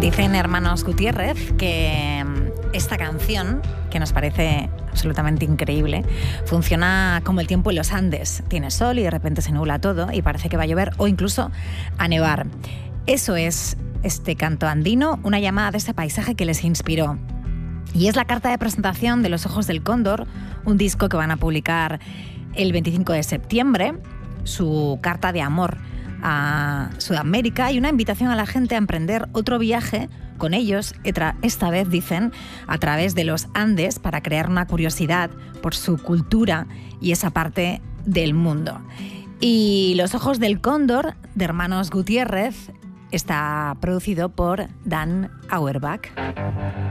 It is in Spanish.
Dicen hermanos Gutiérrez que esta canción, que nos parece absolutamente increíble, funciona como el tiempo en los Andes. Tiene sol y de repente se nubla todo y parece que va a llover o incluso a nevar. Eso es este canto andino, una llamada de ese paisaje que les inspiró. Y es la carta de presentación de Los Ojos del Cóndor, un disco que van a publicar el 25 de septiembre, su carta de amor a Sudamérica y una invitación a la gente a emprender otro viaje con ellos, esta vez dicen, a través de los Andes para crear una curiosidad por su cultura y esa parte del mundo. Y Los Ojos del Cóndor, de hermanos Gutiérrez, está producido por Dan Auerbach.